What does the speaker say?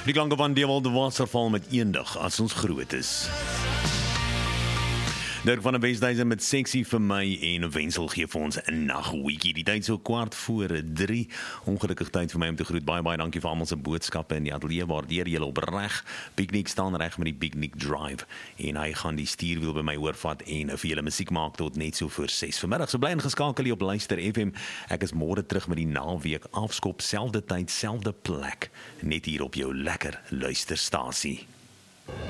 Die klanke van Dewald de Wasserval met eendag as ons groot is. Dirk van der Westhuizen met Sexy vir my en Wensel gee vir ons 'n nagweekie. Die tyd so 2:15. Ongelukkig tyd vir my om te groet. Baie dankie vir almal se boodskappe in die ateljee. Waardeer julle opreg. Piknik staan reg met die Piknik Drive en hy gaan die stuurwiel by my oorvat en vir julle musiek maak tot net so voor 6 vanmiddag. So bly ingeskakel hier op Luister FM. Ek is môre terug met die naweek afskop, selfde tyd, selfde plek, net hier op jou lekker luisterstasie.